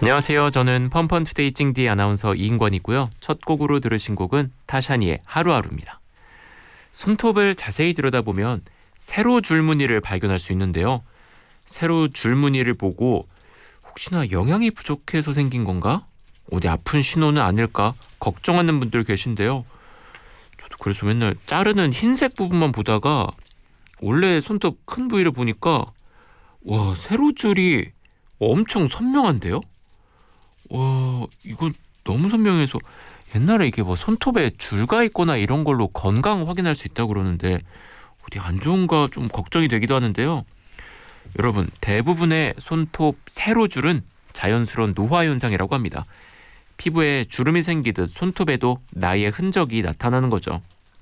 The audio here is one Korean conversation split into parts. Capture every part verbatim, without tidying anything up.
안녕하세요. 저는 펀펀투데이 찡디 아나운서 이인권이고요. 첫 곡으로 들으신 곡은 타샤니의 하루하루입니다. 손톱을 자세히 들여다보면 세로 줄무늬를 발견할 수 있는데요. 세로 줄무늬를 보고 혹시나 영양이 부족해서 생긴 건가? 어디 아픈 신호는 아닐까? 걱정하는 분들 계신데요. 저도 그래서 맨날 자르는 흰색 부분만 보다가 원래 손톱 큰 부위를 보니까 와, 세로줄이 엄청 선명한데요? 와, 이거 너무 선명해서 옛날에 이게 뭐 손톱에 줄가 있거나 이런 걸로 건강 확인할 수 있다고 그러는데 어디 안 좋은가 좀 걱정이 되기도 하는데요. 여러분, 대부분의 손톱 세로줄은 자연스러운 노화 현상이라고 합니다. 피부에 주름이 생기듯 손톱에도 나이의 흔적이 나타나는 거죠.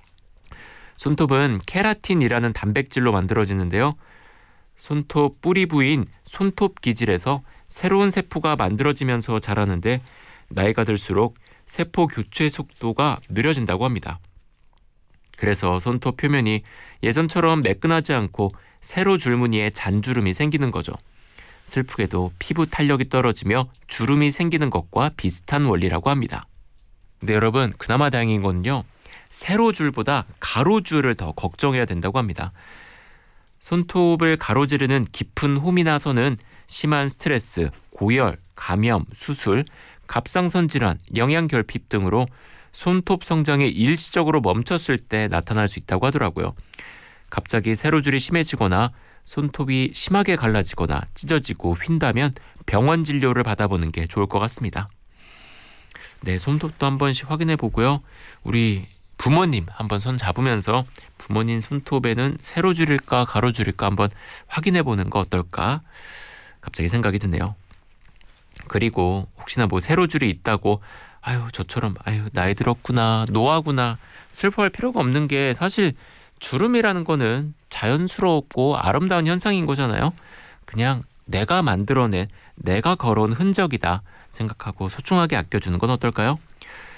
손톱은 케라틴이라는 단백질로 만들어지는데요. 손톱 뿌리 부위인 손톱 기질에서 새로운 세포가 만들어지면서 자라는데 나이가 들수록 세포 교체 속도가 느려진다고 합니다. 그래서 손톱 표면이 예전처럼 매끈하지 않고 세로 줄무늬에 잔주름이 생기는 거죠. 슬프게도 피부 탄력이 떨어지며 주름이 생기는 것과 비슷한 원리라고 합니다. 근데 여러분, 그나마 다행인 건요, 세로줄보다 가로줄을 더 걱정해야 된다고 합니다. 손톱을 가로지르는 깊은 홈이나 선은 심한 스트레스, 고열, 감염, 수술, 갑상선 질환, 영양결핍 등으로 손톱 성장이 일시적으로 멈췄을 때 나타날 수 있다고 하더라고요. 갑자기 세로줄이 심해지거나 손톱이 심하게 갈라지거나 찢어지고 휜다면 병원 진료를 받아보는 게 좋을 것 같습니다. 네, 손톱도 한 번씩 확인해 보고요. 우리 부모님 한번 손 잡으면서 부모님 손톱에는 세로줄일까 가로줄일까 한번 확인해 보는 거 어떨까 갑자기 생각이 드네요. 그리고 혹시나 뭐 세로줄이 있다고 아유 저처럼 아유 나이 들었구나 노화구나 슬퍼할 필요가 없는 게 사실 주름이라는 거는 자연스럽고 아름다운 현상인 거잖아요. 그냥 내가 만들어낸 내가 걸어온 흔적이다 생각하고 소중하게 아껴주는 건 어떨까요?